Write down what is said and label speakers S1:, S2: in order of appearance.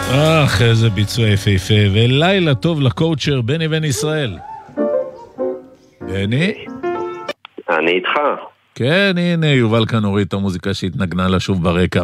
S1: איזה ביצוע יפהפה, ולילה טוב לקואוצ'ר בני בן ישראל. בני?
S2: אני איתך.
S1: כן, הנה, יובל כאן הוריד את המוזיקה שהתנגנה לה שוב ברקע.